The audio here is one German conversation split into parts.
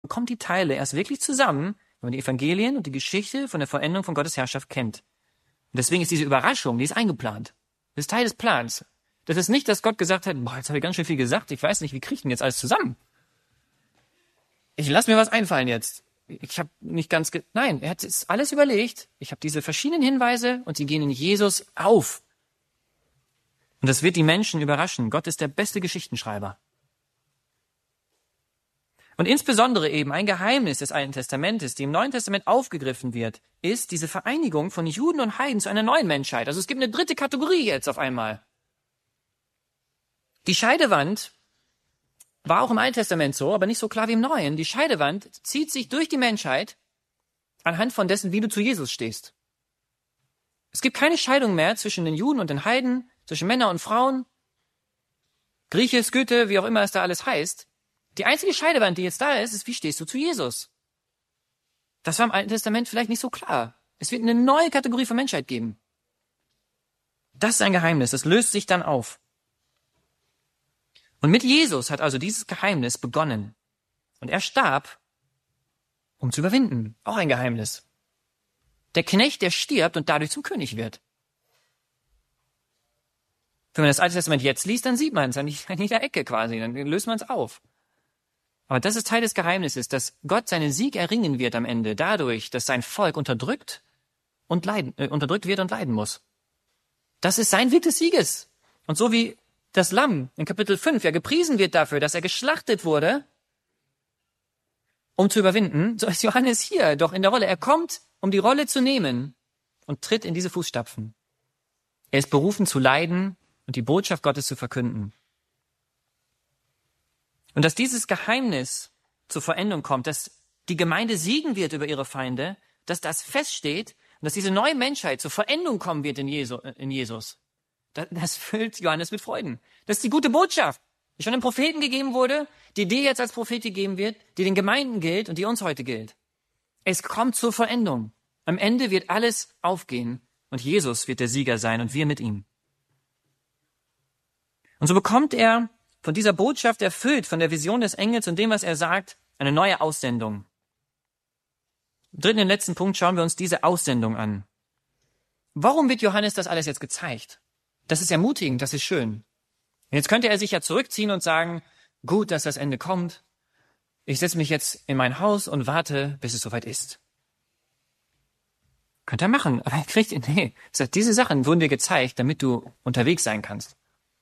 bekommt die Teile erst wirklich zusammen, wenn man die Evangelien und die Geschichte von der Vollendung von Gottes Herrschaft kennt. Und deswegen ist diese Überraschung, die ist eingeplant. Das ist Teil des Plans. Das ist nicht, dass Gott gesagt hat, boah, jetzt habe ich ganz schön viel gesagt, ich weiß nicht, wie kriege ich denn jetzt alles zusammen? Ich lasse mir was einfallen jetzt. Ich habe nicht ganz... Nein, er hat es alles überlegt. Ich habe diese verschiedenen Hinweise und sie gehen in Jesus auf. Und das wird die Menschen überraschen. Gott ist der beste Geschichtenschreiber. Und insbesondere eben ein Geheimnis des Alten Testamentes, die im Neuen Testament aufgegriffen wird, ist diese Vereinigung von Juden und Heiden zu einer neuen Menschheit. Also es gibt eine dritte Kategorie jetzt auf einmal. Die Scheidewand war auch im Alten Testament so, aber nicht so klar wie im Neuen. Die Scheidewand zieht sich durch die Menschheit anhand von dessen, wie du zu Jesus stehst. Es gibt keine Scheidung mehr zwischen den Juden und den Heiden, zwischen Männern und Frauen, Grieche, Skythe, wie auch immer es da alles heißt. Die einzige Scheidewand, die jetzt da ist, ist, wie stehst du zu Jesus? Das war im Alten Testament vielleicht nicht so klar. Es wird eine neue Kategorie von Menschheit geben. Das ist ein Geheimnis, das löst sich dann auf. Und mit Jesus hat also dieses Geheimnis begonnen. Und er starb, um zu überwinden. Auch ein Geheimnis. Der Knecht, der stirbt und dadurch zum König wird. Wenn man das Alte Testament jetzt liest, dann sieht man es an jeder Ecke quasi, dann löst man es auf. Aber das ist Teil des Geheimnisses, dass Gott seinen Sieg erringen wird am Ende, dadurch, dass sein Volk unterdrückt wird und leiden muss. Das ist sein Weg des Sieges. Und so wie das Lamm in Kapitel 5 ja gepriesen wird dafür, dass er geschlachtet wurde, um zu überwinden, so ist Johannes hier doch in der Rolle. Er kommt, um die Rolle zu nehmen und tritt in diese Fußstapfen. Er ist berufen zu leiden und die Botschaft Gottes zu verkünden. Und dass dieses Geheimnis zur Vollendung kommt, dass die Gemeinde siegen wird über ihre Feinde, dass das feststeht und dass diese neue Menschheit zur Vollendung kommen wird in Jesus. Das füllt Johannes mit Freuden. Das ist die gute Botschaft, die schon den Propheten gegeben wurde, die dir jetzt als Prophet gegeben wird, die den Gemeinden gilt und die uns heute gilt. Es kommt zur Vollendung. Am Ende wird alles aufgehen und Jesus wird der Sieger sein und wir mit ihm. Und so bekommt er von dieser Botschaft erfüllt, von der Vision des Engels und dem, was er sagt, eine neue Aussendung. Im dritten und letzten Punkt schauen wir uns diese Aussendung an. Warum wird Johannes das alles jetzt gezeigt? Das ist ermutigend, das ist schön. Jetzt könnte er sich ja zurückziehen und sagen, gut, dass das Ende kommt. Ich setze mich jetzt in mein Haus und warte, bis es soweit ist. Könnte er machen, aber er kriegt, nee, diese Sachen wurden dir gezeigt, damit du unterwegs sein kannst.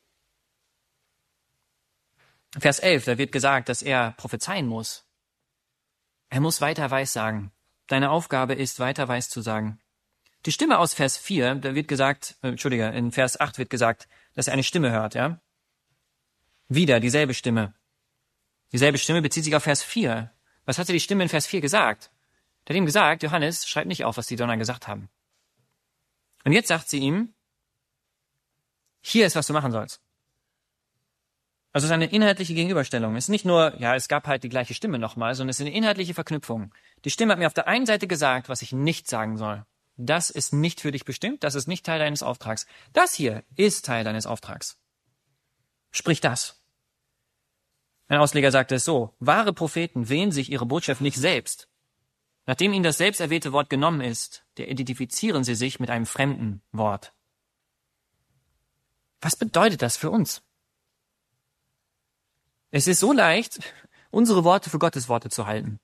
Vers 11, da wird gesagt, dass er prophezeien muss. Er muss weiter weissagen. Deine Aufgabe ist, weiter weiß zu sagen. Die Stimme aus Vers 4, da wird gesagt, in Vers 8 wird gesagt, dass er eine Stimme hört, ja? Wieder dieselbe Stimme. Dieselbe Stimme bezieht sich auf Vers 4. Was hatte die Stimme in Vers 4 gesagt? Der hat ihm gesagt, Johannes, schreib nicht auf, was die Donner gesagt haben. Und jetzt sagt sie ihm, hier ist, was du machen sollst. Also es ist eine inhaltliche Gegenüberstellung. Es ist nicht nur, ja, es gab halt die gleiche Stimme nochmal, sondern es ist eine inhaltliche Verknüpfung. Die Stimme hat mir auf der einen Seite gesagt, was ich nicht sagen soll. Das ist nicht für dich bestimmt, das ist nicht Teil deines Auftrags. Das hier ist Teil deines Auftrags. Sprich das. Ein Ausleger sagte es so, wahre Propheten wählen sich ihre Botschaft nicht selbst. Nachdem ihnen das selbst erwählte Wort genommen ist, der identifizieren sie sich mit einem fremden Wort. Was bedeutet das für uns? Es ist so leicht, unsere Worte für Gottes Worte zu halten.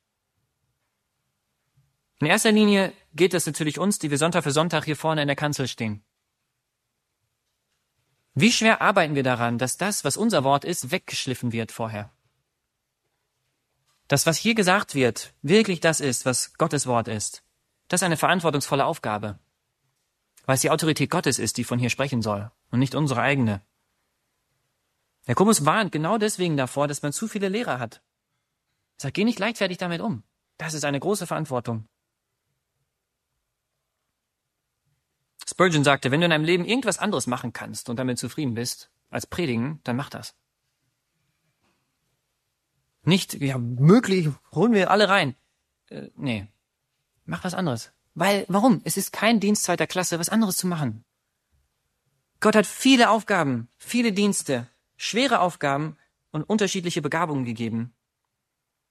In erster Linie gilt das natürlich uns, die wir Sonntag für Sonntag hier vorne in der Kanzel stehen. Wie schwer arbeiten wir daran, dass das, was unser Wort ist, weggeschliffen wird vorher? Das, was hier gesagt wird, wirklich das ist, was Gottes Wort ist. Das ist eine verantwortungsvolle Aufgabe, weil es die Autorität Gottes ist, die von hier sprechen soll und nicht unsere eigene. Jakobus warnt genau deswegen davor, dass man zu viele Lehrer hat. Er sagt, geh nicht leichtfertig damit um. Das ist eine große Verantwortung. Spurgeon sagte, wenn du in deinem Leben irgendwas anderes machen kannst und damit zufrieden bist, als predigen, dann mach das. Nicht, ja, möglich, holen wir alle rein. Nee, mach was anderes. Warum? Es ist kein Dienst zweiter Klasse, was anderes zu machen. Gott hat viele Aufgaben, viele Dienste, schwere Aufgaben und unterschiedliche Begabungen gegeben.